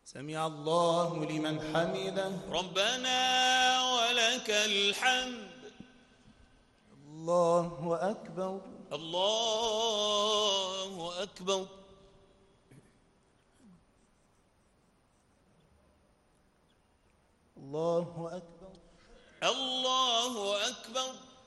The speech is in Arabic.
سمع الله لمن حمده. ربنا ولك الحمد. الله أكبر. الله أكبر. الله أكبر. الله أكبر.